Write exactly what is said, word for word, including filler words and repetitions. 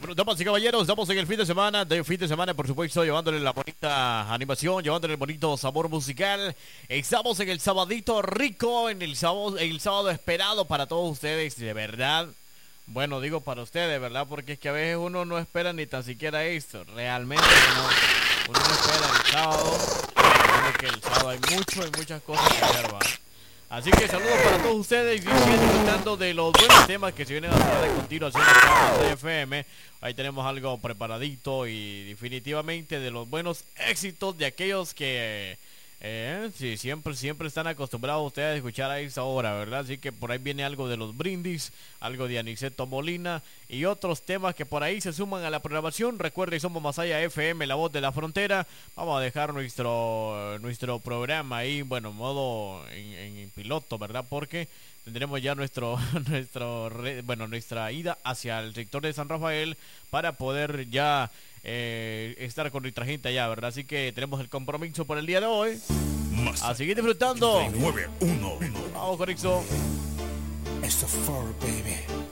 Bueno, damas y caballeros, estamos en el fin de semana, de fin de semana, por supuesto, llevándole la bonita animación, llevándole el bonito sabor musical. Estamos en el sabadito rico, en el sábado, el sábado esperado para todos ustedes, de verdad. Bueno, digo para ustedes, ¿verdad? Porque es que a veces uno no espera ni tan siquiera esto. Realmente no. Uno no espera el sábado. Porque el sábado hay mucho, hay muchas cosas que hacer, ¿va? Así que saludos para todos ustedes y sigan disfrutando de los buenos temas que se vienen a hacer de continuación acá en F M. Ahí tenemos algo preparadito y definitivamente de los buenos éxitos de aquellos que eh, sí, siempre, siempre están acostumbrados ustedes a escuchar a esa hora, ¿verdad? Así que por ahí viene algo de los Brindis, algo de Aniceto Molina y otros temas que por ahí se suman a la programación. Recuerden, somos Masaya F M, la voz de la frontera. Vamos a dejar nuestro nuestro programa ahí, bueno, modo en, en piloto, ¿verdad? Porque tendremos ya nuestro nuestro bueno, nuestra ida hacia el sector de San Rafael para poder ya eh, estar con nuestra gente allá, ¿verdad? Así que tenemos el compromiso por el día de hoy. A seguir disfrutando. nueve uno. Vamos con eso. It's a four, baby.